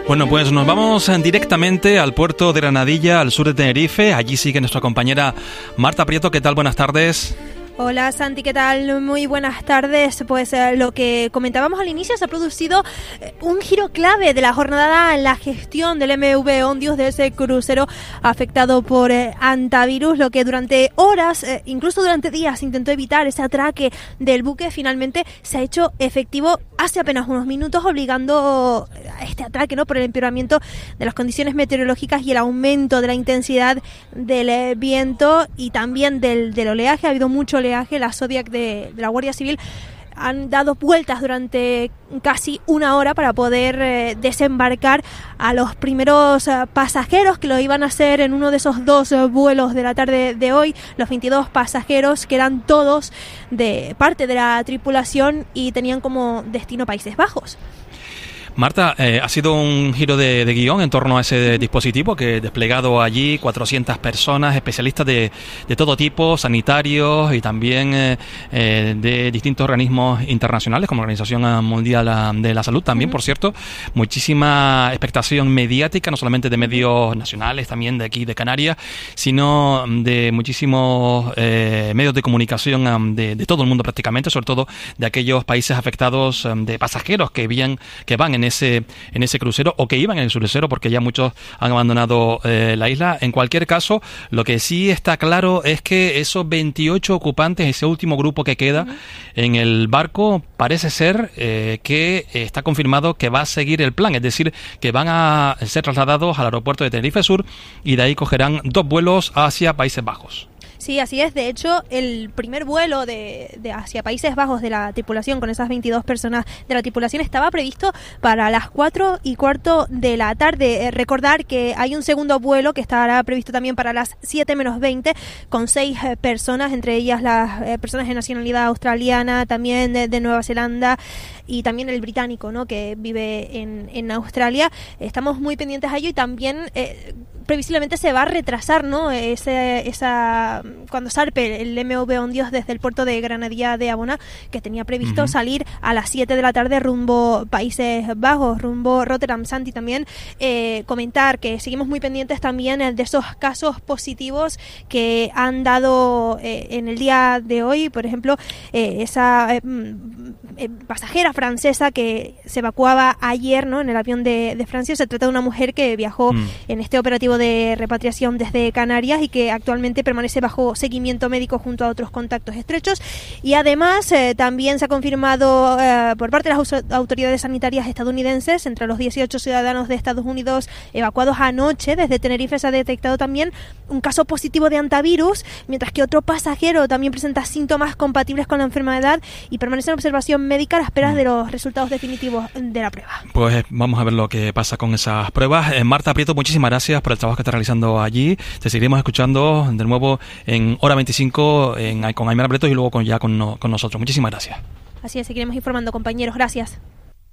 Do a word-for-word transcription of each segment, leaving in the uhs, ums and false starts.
Bueno, pues nos vamos directamente al puerto de Granadilla, al sur de Tenerife. Allí sigue nuestra compañera Marta Prieto. ¿Qué tal? Buenas tardes. Hola Santi, ¿qué tal? Muy buenas tardes. Pues eh, lo que comentábamos al inicio, se ha producido eh, un giro clave de la jornada en la gestión del M V Ondius, de ese crucero afectado por eh, hantavirus, lo que durante horas, eh, incluso durante días, intentó evitar ese atraque del buque. Finalmente se ha hecho efectivo hace apenas unos minutos, obligando a este atraque, ¿no?, por el empeoramiento de las condiciones meteorológicas y el aumento de la intensidad del eh, viento y también del, del oleaje. Ha habido mucho oleaje. La Zodiac de, de la Guardia Civil han dado vueltas durante casi una hora para poder eh, desembarcar a los primeros eh, pasajeros que lo iban a hacer en uno de esos dos eh, vuelos de la tarde de hoy. Los veintidós pasajeros, que eran todos de parte de la tripulación y tenían como destino Países Bajos. Marta, eh, ha sido un giro de, de guión en torno a ese dispositivo que desplegado allí, cuatrocientas personas, especialistas de, de todo tipo, sanitarios y también eh, eh, de distintos organismos internacionales como la Organización Mundial de la Salud también, uh-huh. Por cierto. Muchísima expectación mediática, no solamente de medios nacionales, también de aquí de Canarias, sino de muchísimos eh, medios de comunicación de, de todo el mundo prácticamente, sobre todo de aquellos países afectados, de pasajeros que, bien, que van en ese en ese crucero o que iban en el crucero, porque ya muchos han abandonado eh, la isla. En cualquier caso, lo que sí está claro es que esos veintiocho ocupantes, ese último grupo que queda uh-huh. en el barco, parece ser eh, que está confirmado que va a seguir el plan, es decir, que van a ser trasladados al aeropuerto de Tenerife Sur y de ahí cogerán dos vuelos hacia Países Bajos. Sí, así es. De hecho, el primer vuelo de, de hacia Países Bajos de la tripulación, con esas veintidós personas de la tripulación, estaba previsto para las cuatro y cuarto de la tarde. Eh, recordar que hay un segundo vuelo que estará previsto también para las siete menos veinte, con seis eh, personas, entre ellas las eh, personas de nacionalidad australiana, también de, de Nueva Zelanda y también el británico, ¿no?, que vive en, en Australia. Estamos muy pendientes a ello y también eh, previsiblemente se va a retrasar, ¿no?, Ese, esa cuando zarpe el M V Ondius desde el puerto de Granadilla de Abona, que tenía previsto uh-huh. salir a las siete de la tarde rumbo Países Bajos, rumbo Rotterdam. Santi, también eh, comentar que seguimos muy pendientes también de esos casos positivos que han dado eh, en el día de hoy. Por ejemplo, eh, esa eh, eh, pasajera francesa que se evacuaba ayer, ¿no?, en el avión de, de Francia. Se trata de una mujer que viajó uh-huh. en este operativo de repatriación desde Canarias y que actualmente permanece bajo seguimiento médico junto a otros contactos estrechos. Y además eh, también se ha confirmado eh, por parte de las autoridades sanitarias estadounidenses, entre los dieciocho ciudadanos de Estados Unidos evacuados anoche desde Tenerife, se ha detectado también un caso positivo de hantavirus, mientras que otro pasajero también presenta síntomas compatibles con la enfermedad y permanece en observación médica a la espera de los resultados definitivos de la prueba. Pues vamos a ver lo que pasa con esas pruebas. Eh, Marta Prieto, muchísimas gracias por el trabajo que está realizando allí. Te seguiremos escuchando de nuevo en Hora veinticinco en, con Aymara Bretos y luego con, ya con, no, con nosotros. Muchísimas gracias. Así es, seguiremos informando, compañeros. Gracias.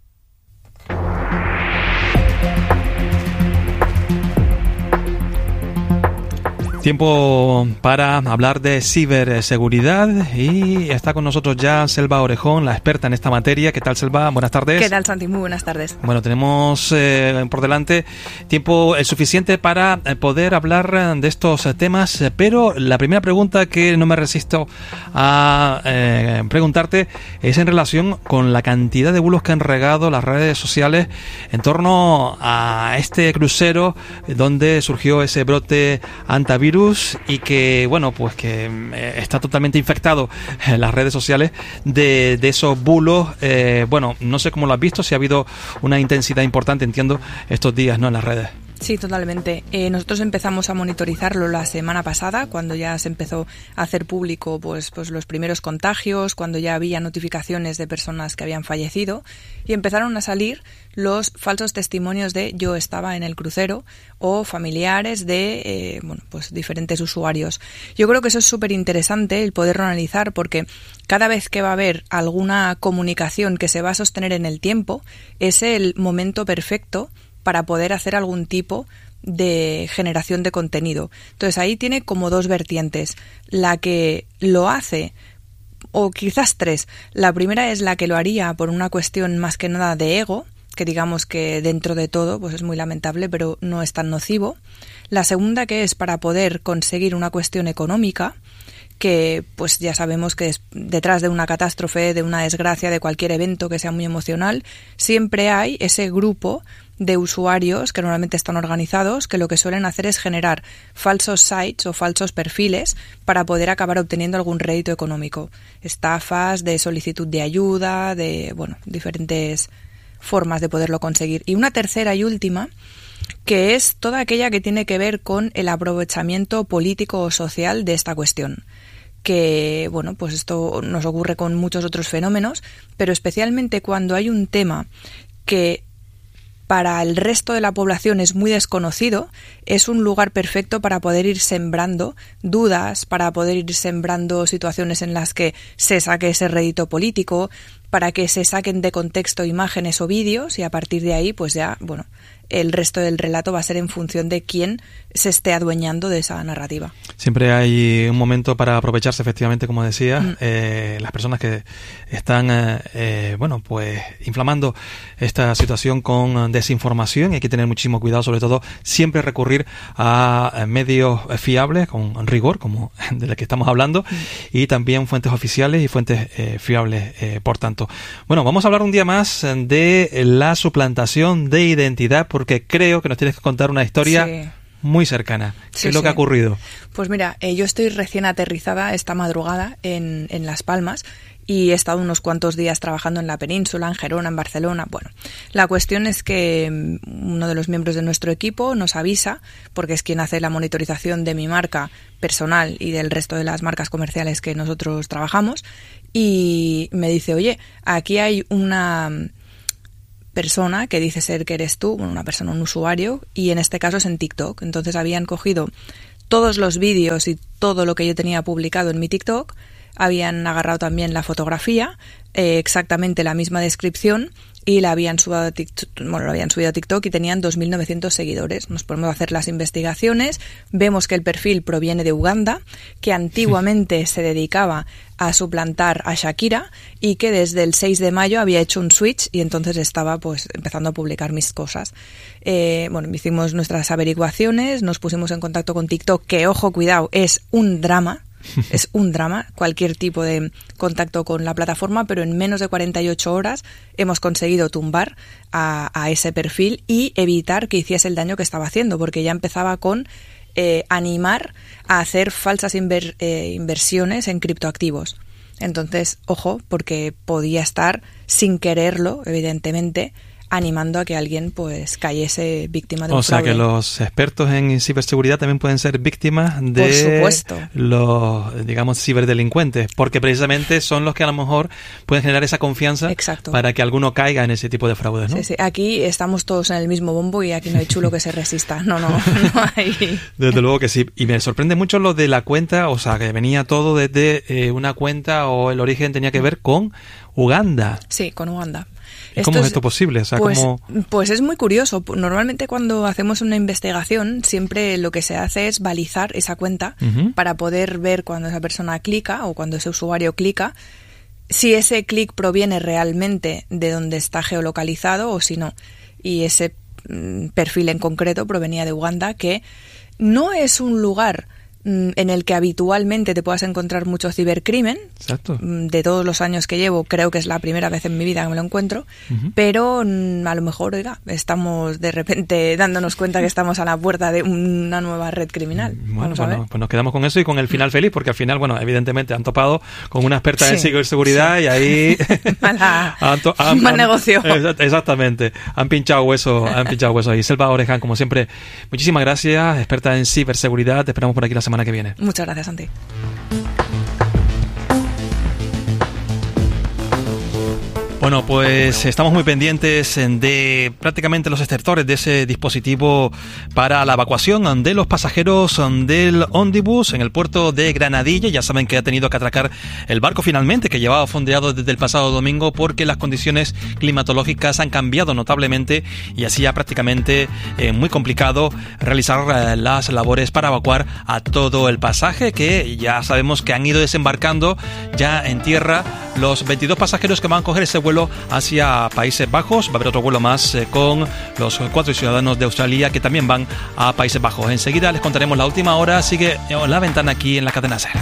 Tiempo para hablar de ciberseguridad y está con nosotros ya Selva Orejón, la experta en esta materia. ¿Qué tal, Selva? Buenas tardes. ¿Qué tal, Santi? Muy buenas tardes. Bueno, tenemos eh, por delante tiempo el suficiente para poder hablar de estos temas, pero la primera pregunta que no me resisto a eh, preguntarte es en relación con la cantidad de bulos que han regado las redes sociales en torno a este crucero donde surgió ese brote hantavirus y que, bueno, pues que está totalmente infectado en las redes sociales de, de esos bulos. Eh, bueno, no sé cómo lo has visto, si ha habido una intensidad importante, entiendo, estos días, ¿no?, en las redes. Sí, totalmente. Eh, nosotros empezamos a monitorizarlo la semana pasada, cuando ya se empezó a hacer público pues, pues los primeros contagios, cuando ya había notificaciones de personas que habían fallecido y empezaron a salir los falsos testimonios de yo estaba en el crucero o familiares de eh, bueno, pues diferentes usuarios. Yo creo que eso es súper interesante el poderlo analizar, porque cada vez que va a haber alguna comunicación que se va a sostener en el tiempo, es el momento perfecto para poder hacer algún tipo de generación de contenido. Entonces ahí tiene como dos vertientes. La que lo hace, o quizás tres. La primera es la que lo haría por una cuestión más que nada de ego, que digamos que dentro de todo pues es muy lamentable, pero no es tan nocivo. La segunda, que es para poder conseguir una cuestión económica, que pues ya sabemos que es, detrás de una catástrofe, de una desgracia, de cualquier evento que sea muy emocional, siempre hay ese grupo de usuarios que normalmente están organizados, que lo que suelen hacer es generar falsos sites o falsos perfiles para poder acabar obteniendo algún rédito económico. Estafas, de solicitud de ayuda, de bueno, diferentes formas de poderlo conseguir. Y una tercera y última, que es toda aquella que tiene que ver con el aprovechamiento político o social de esta cuestión. Que, bueno, pues esto nos ocurre con muchos otros fenómenos, pero especialmente cuando hay un tema que para el resto de la población es muy desconocido, es un lugar perfecto para poder ir sembrando dudas, para poder ir sembrando situaciones en las que se saque ese rédito político, para que se saquen de contexto imágenes o vídeos y a partir de ahí, pues ya, bueno, el resto del relato va a ser en función de quién se esté adueñando de esa narrativa. Siempre hay un momento para aprovecharse, efectivamente, como decía, mm. eh, las personas que están, eh, eh, bueno, pues inflamando esta situación con desinformación, y hay que tener muchísimo cuidado, sobre todo siempre recurrir a medios fiables, con rigor, como de los que estamos hablando, mm. y también fuentes oficiales y fuentes eh, fiables, eh, por tanto. Bueno, vamos a hablar un día más de la suplantación de identidad, porque creo que nos tienes que contar una historia sí. muy cercana. ¿Qué sí, es lo sí. que ha ocurrido? Pues mira, eh, yo estoy recién aterrizada esta madrugada en, en Las Palmas y he estado unos cuantos días trabajando en la península, en Gerona, en Barcelona. Bueno, la cuestión es que uno de los miembros de nuestro equipo nos avisa, porque es quien hace la monitorización de mi marca personal y del resto de las marcas comerciales que nosotros trabajamos, y me dice, oye, aquí hay una persona que dice ser que eres tú, bueno, una persona, un usuario, y en este caso es en TikTok. Entonces habían cogido todos los vídeos y todo lo que yo tenía publicado en mi TikTok, habían agarrado también la fotografía, eh, exactamente la misma descripción, y la habían subido a TikTok, bueno, lo habían subido a TikTok y tenían dos mil novecientos seguidores. Nos ponemos a hacer las investigaciones, vemos que el perfil proviene de Uganda, que antiguamente se dedicaba a suplantar a Shakira y que desde el seis de mayo había hecho un switch y entonces estaba pues empezando a publicar mis cosas. Eh, bueno, hicimos nuestras averiguaciones, nos pusimos en contacto con TikTok, que ojo, cuidado, es un drama. Es un drama cualquier tipo de contacto con la plataforma, pero en menos de cuarenta y ocho horas hemos conseguido tumbar a, a ese perfil y evitar que hiciese el daño que estaba haciendo, porque ya empezaba con eh, animar a hacer falsas inver, eh, inversiones en criptoactivos. Entonces, ojo, porque podía estar, sin quererlo, evidentemente, animando a que alguien pues cayese víctima de un fraude. O sea que los expertos en ciberseguridad también pueden ser víctimas de Por supuesto. los, digamos, ciberdelincuentes, porque precisamente son los que a lo mejor pueden generar esa confianza Exacto. para que alguno caiga en ese tipo de fraudes, ¿no? Sí, sí. Aquí estamos todos en el mismo bombo y aquí no hay chulo que se resista. No, no, no hay. Desde luego que sí. Y me sorprende mucho lo de la cuenta, o sea, que venía todo desde eh, una cuenta, o el origen tenía que ver con Uganda. Sí, con Uganda. ¿Cómo es esto posible? O sea, pues, ¿cómo... pues es muy curioso. Normalmente cuando hacemos una investigación siempre lo que se hace es balizar esa cuenta uh-huh. para poder ver cuando esa persona clica o cuando ese usuario clica si ese clic proviene realmente de donde está geolocalizado o si no. Y ese mm, perfil en concreto provenía de Uganda, que no es un lugar en el que habitualmente te puedas encontrar mucho cibercrimen. Exacto. De todos los años que llevo, creo que es la primera vez en mi vida que me lo encuentro, uh-huh. pero a lo mejor, oiga, estamos de repente dándonos cuenta que estamos a la puerta de una nueva red criminal. Bueno, Vamos a bueno ver. Pues nos quedamos con eso y con el final feliz, porque al final, bueno, evidentemente han topado con una experta sí, en ciberseguridad sí. y ahí... Mala, han to- han, mal han, negocio. Exactamente. Han pinchado hueso, han pinchado hueso ahí. Selva Oreján, como siempre, muchísimas gracias, experta en ciberseguridad. Te esperamos por aquí la semana que viene. Muchas gracias, Santi. Bueno, pues estamos muy pendientes de prácticamente los estertores de ese dispositivo para la evacuación de los pasajeros del ómnibus en el puerto de Granadilla. Ya saben que ha tenido que atracar el barco finalmente, que llevaba fondeado desde el pasado domingo, porque las condiciones climatológicas han cambiado notablemente y así ya prácticamente eh, muy complicado realizar eh, las labores para evacuar a todo el pasaje, que ya sabemos que han ido desembarcando ya en tierra los veintidós pasajeros que van a coger ese vuelo vuelo hacia Países Bajos. Va a haber otro vuelo más eh, con los cuatro ciudadanos de Australia que también van a Países Bajos. Enseguida les contaremos la última hora. Sigue La Ventana aquí en la cadena SER.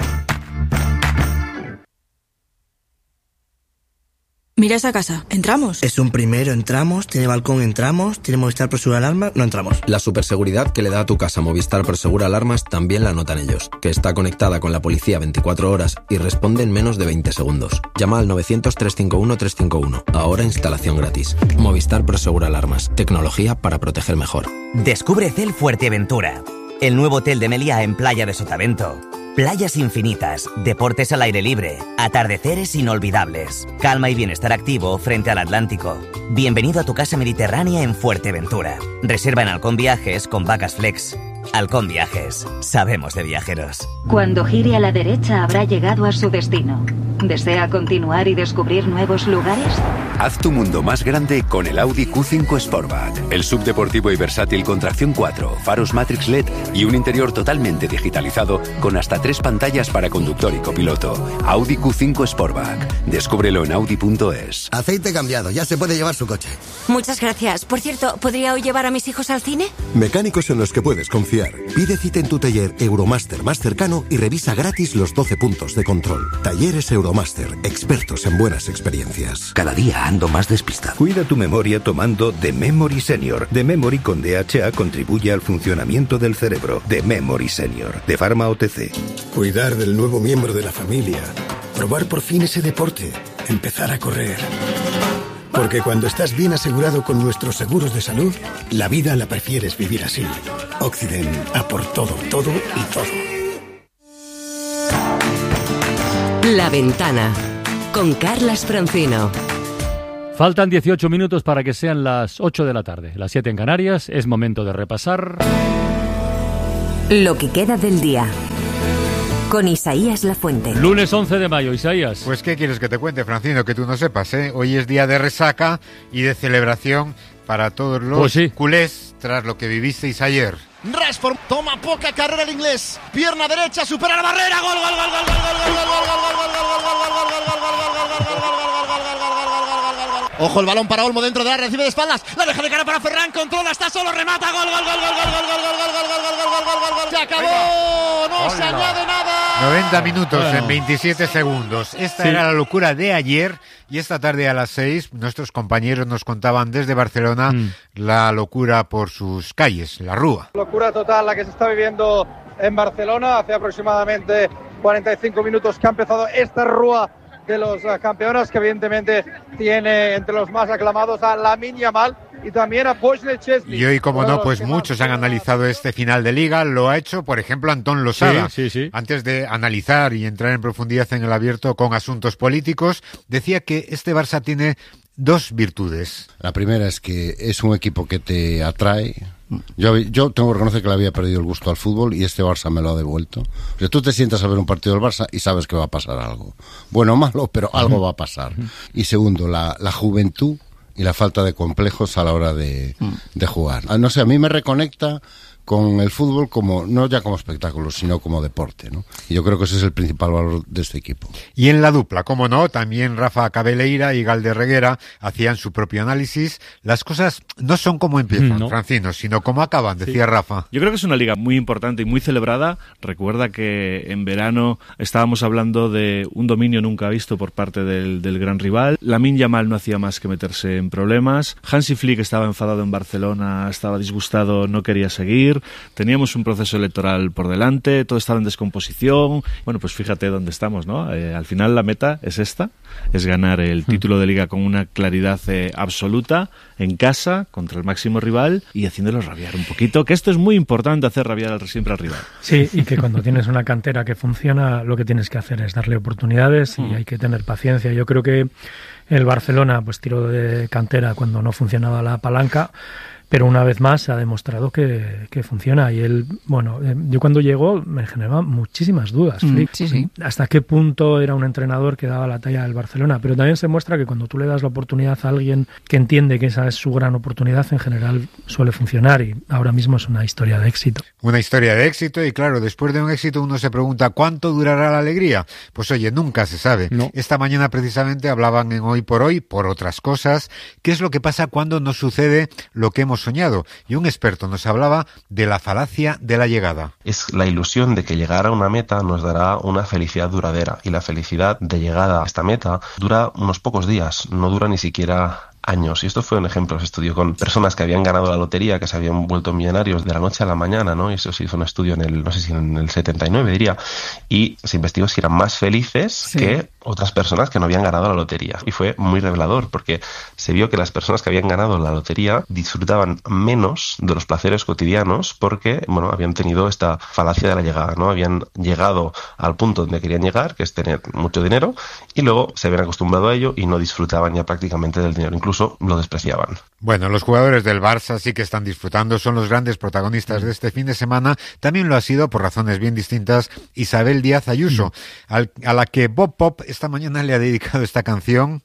Mira esa casa, ¿entramos? Es un primero, entramos, tiene balcón, entramos, tiene Movistar Prosegur Alarmas, no entramos. La superseguridad que le da a tu casa Movistar Prosegur Alarmas también la notan ellos, que está conectada con la policía veinticuatro horas y responde en menos de veinte segundos. Llama al novecientos, trescientos cincuenta y uno, trescientos cincuenta y uno. Ahora instalación gratis. Movistar Prosegur Alarmas, tecnología para proteger mejor. Descubre Cel Fuerteventura, el nuevo hotel de Meliá en Playa de Sotavento. Playas infinitas, deportes al aire libre, atardeceres inolvidables, calma y bienestar activo frente al Atlántico. Bienvenido a tu casa mediterránea en Fuerteventura. Reserva en Halcón Viajes con Vacas Flex. Halcón Viajes, sabemos de viajeros. Cuando gire a la derecha habrá llegado a su destino. ¿Desea continuar y descubrir nuevos lugares? Haz tu mundo más grande con el Audi Q cinco Sportback. El subdeportivo y versátil con tracción cuatro, faros Matrix L E D y un interior totalmente digitalizado con hasta tres pantallas para conductor y copiloto. Audi Q cinco Sportback. Descúbrelo en audi punto es. Aceite cambiado, ya se puede llevar su coche. Muchas gracias. Por cierto, ¿podría hoy llevar a mis hijos al cine? Mecánicos en los que puedes confiar. Pide cita en tu taller Euromaster más cercano y revisa gratis los doce puntos de control. Talleres Euromaster, expertos en buenas experiencias. Cada día ando más despistado. Cuida tu memoria tomando The Memory Senior. The Memory con D H A contribuye al funcionamiento del cerebro. The Memory Senior, de Pharma O T C. Cuidar del nuevo miembro de la familia. Probar por fin ese deporte. Empezar a correr. Porque cuando estás bien asegurado con nuestros seguros de salud, la vida la prefieres vivir así. Occident, a por todo, todo y todo. La Ventana, con Carlas Francino. Faltan dieciocho minutos para que sean las ocho de la tarde, las siete en Canarias. Es momento de repasar lo que queda del día, con Isaías Lafuente. Lunes once de mayo, Isaías. Pues ¿qué quieres que te cuente, Francino? Que tú no sepas, ¿eh? Hoy es día de resaca y de celebración para todos los pues sí. culés tras lo que vivisteis ayer. Rashford toma poca carrera el inglés. Pierna derecha, supera la barrera. Gol, gol, gol, gol, gol, gol, gol, gol, gol, gol, gol, ojo el balón para Olmo dentro de la recibe de espaldas. La deja de cara para Ferran, controla, está solo, remata. Gol, gol, gol, gol, gol, gol, gol, gol, gol, gol, gol, gol, gol, gol, gol. Se acabó. No se añade nada. noventa minutos en veintisiete segundos. Esta sí. era la locura de ayer y esta tarde a las seis nuestros compañeros nos contaban desde Barcelona mm. la locura por sus calles, la Rúa. Locura total la que se está viviendo en Barcelona. Hace aproximadamente cuarenta y cinco minutos que ha empezado esta Rúa de los campeones, que evidentemente tiene entre los más aclamados a Lamine Yamal y también a Poshne Chesney. Y hoy, como no, pues muchos han analizado este final de Liga. Lo ha hecho, por ejemplo, Antón Losada. Sí, sí, sí. Antes de analizar y entrar en profundidad en el abierto con asuntos políticos, decía que este Barça tiene dos virtudes. La primera es que es un equipo que te atrae. Yo, yo tengo que reconocer que le había perdido el gusto al fútbol y este Barça me lo ha devuelto. O sea, tú te sientas a ver un partido del Barça y sabes que va a pasar algo. Bueno o malo, pero algo va a pasar. Y segundo, la, la juventud y la falta de complejos a la hora de, de jugar. No sé, a mí me reconecta con el fútbol como no ya como espectáculo, sino como deporte, ¿no? Y yo creo que ese es el principal valor de este equipo. Y en la dupla, como no, también Rafa Cabeleira y Galder Reguera hacían su propio análisis. Las cosas no son como empiezan, ¿no? Francino, sino como acaban, decía sí. Rafa. Yo creo que es una liga muy importante y muy celebrada. Recuerda que en verano estábamos hablando de un dominio nunca visto por parte del, del gran rival. Lamine Yamal no hacía más que meterse en problemas. Hansi Flick estaba enfadado en Barcelona, estaba disgustado, no quería seguir. Teníamos un proceso electoral por delante, todo estaba en descomposición. Bueno, pues fíjate dónde estamos, ¿no? Eh, al final la meta es esta, es ganar el título de Liga con una claridad eh, absoluta, en casa, contra el máximo rival y haciéndolo rabiar un poquito, que esto es muy importante, hacer rabiar al, siempre al rival. Sí, y que cuando tienes una cantera que funciona, lo que tienes que hacer es darle oportunidades y mm. hay que tener paciencia. Yo creo que el Barcelona pues tiró de cantera cuando no funcionaba la palanca. pero una vez más se ha demostrado que, que funciona. Y él, bueno, eh, yo cuando llegó me generaba muchísimas dudas, Mm, Flick. sí, sí. Hasta qué punto era un entrenador que daba la talla del Barcelona, pero también se muestra que cuando tú le das la oportunidad a alguien que entiende que esa es su gran oportunidad, en general suele funcionar, y ahora mismo es una historia de éxito. Una historia de éxito, y claro, después de un éxito uno se pregunta ¿cuánto durará la alegría? Pues oye, nunca se sabe. No. Esta mañana precisamente hablaban en Hoy por Hoy, por otras cosas, qué es lo que pasa cuando nos sucede lo que hemos soñado. Y un experto nos hablaba de la falacia de la llegada. Es la ilusión de que llegar a una meta nos dará una felicidad duradera, y la felicidad de llegada a esta meta dura unos pocos días, no dura ni siquiera años. Y esto fue un ejemplo, se estudió con personas que habían ganado la lotería, que se habían vuelto millonarios de la noche a la mañana, ¿no? Y eso se hizo un estudio en el, no sé si en el setenta y nueve diría, y se investigó si eran más felices sí. que otras personas que no habían ganado la lotería. Y fue muy revelador, porque se vio que las personas que habían ganado la lotería disfrutaban menos de los placeres cotidianos porque, bueno, habían tenido esta falacia de la llegada, ¿no? Habían llegado al punto donde querían llegar, que es tener mucho dinero, y luego se habían acostumbrado a ello y no disfrutaban ya prácticamente del dinero. Incluso lo despreciaban. Bueno, los jugadores del Barça sí que están disfrutando, son los grandes protagonistas de este fin de semana. También lo ha sido, por razones bien distintas, Isabel Díaz Ayuso, al, a la que Bob Pop esta mañana le ha dedicado esta canción